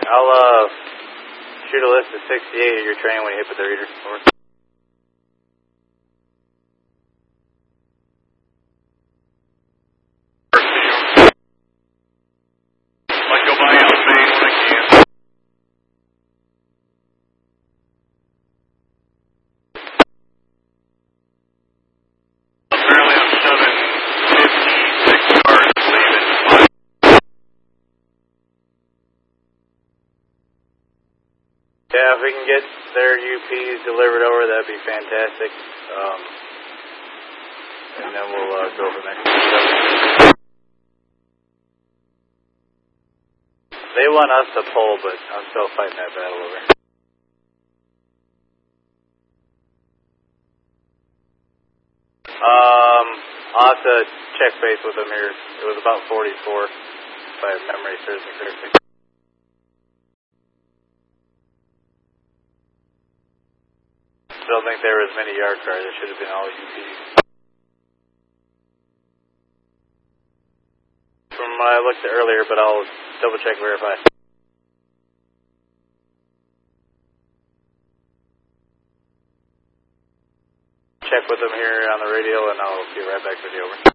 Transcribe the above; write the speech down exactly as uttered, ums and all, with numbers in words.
I'll uh, shoot a list of sixty-eight at your train when you hit with the reader. Over. Like go by out Main when I can. Apparently I'm shoving fifty-six cars leaving. Yeah, if we can get their U Ps delivered over, that'd be fantastic. Um, and then we'll uh, go from there. They want us to pull, but I'm still fighting that battle over. Um, I'll have to check base with them here. It was about forty-four, if my memory serves me correctly. I don't think there were as many yard cars. It should have been all U Ps. From what I looked at earlier, but I'll double check, verify. Check with them here on the radio, and I'll be right back with you. Over.